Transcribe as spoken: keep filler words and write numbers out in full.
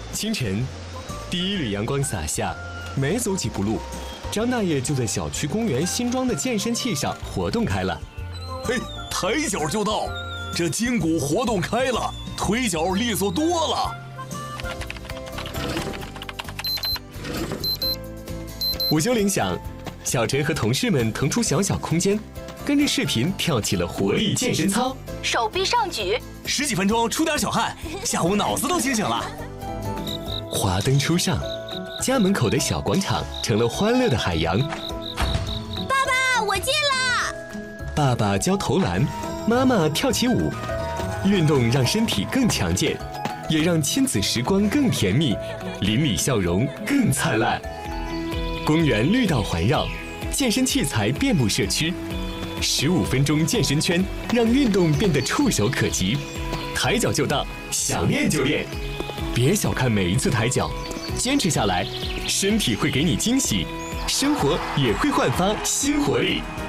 清晨，第一缕阳光洒下，没走几步路，张大爷就在小区公园新装的健身器上活动开了。 嘿，抬脚就到，这筋骨活动开了，腿脚利索多了。 午休铃响，小陈和同事们腾出小小空间，跟着视频跳起了活力健身操， 手臂上举， 十几分钟出点小汗，下午脑子都清醒了。 华灯初上，家门口的小广场成了欢乐的海洋。 爸爸，我进了。 爸爸教投篮，妈妈跳起舞，运动让身体更强健，也让亲子时光更甜蜜，邻里笑容更灿烂。公园绿道环绕，健身器材遍布社区，十五分钟健身圈让运动变得触手可及，抬脚就到，想练就练。别小看每一次抬脚，坚持下来，身体会给你惊喜，生活也会焕发新活力。